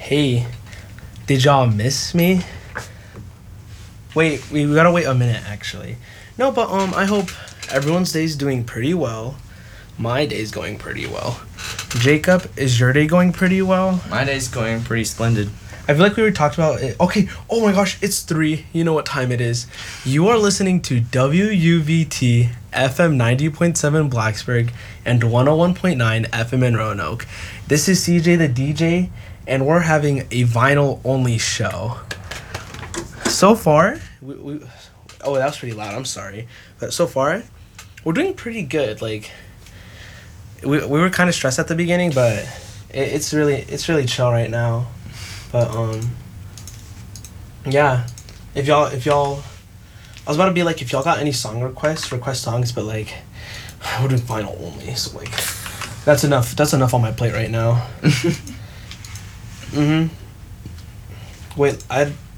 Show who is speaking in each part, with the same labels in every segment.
Speaker 1: Hey, did y'all miss me? Wait, we gotta wait a minute actually. No, but I hope everyone's day's doing pretty well. My day's going pretty well. Jacob, is your day going pretty well?
Speaker 2: My day's going pretty splendid.
Speaker 1: I feel like we were talked about it. Okay, oh my gosh, it's 3. You know what time it is. You are listening to WUVT FM 90.7 Blacksburg and 101.9 FM in Roanoke. This is CJ the DJ, and we're having a vinyl only show. So far, oh, that was pretty loud. I'm sorry. But so far, we're doing pretty good. Like, we were kind of stressed at the beginning, but it's really chill right now. But yeah, if y'all, I was about to be like, if y'all got any song request songs, but like, we're doing vinyl only, so like, that's enough on my plate right now. Wait,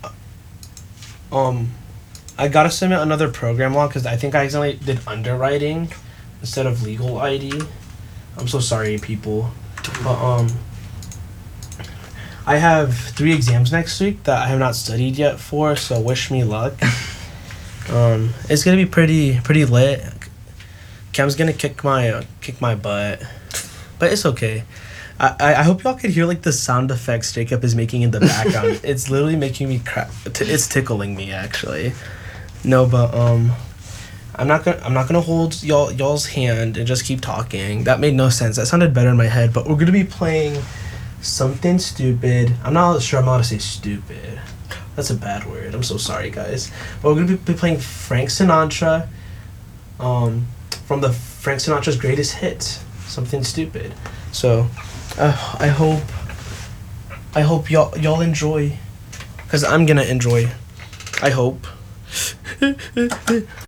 Speaker 1: I gotta submit another program log because I think I accidentally did underwriting instead of legal ID. I'm so sorry, people. But I have 3 exams next week that I have not studied yet for, so wish me luck. It's gonna be pretty lit. Cam's gonna kick my butt, but it's okay. I hope y'all could hear like the sound effects Jacob is making in the background. It's literally making me it's tickling me actually. No, but I'm not gonna hold y'all's hand and just keep talking. That made no sense. That sounded better in my head. But we're gonna be playing something stupid. I'm not sure I'm allowed to say stupid. That's a bad word. I'm so sorry, guys. But we're gonna be playing Frank Sinatra, from the Frank Sinatra's greatest hits. Something stupid. So, I hope y'all enjoy, cause I'm gonna enjoy. I hope.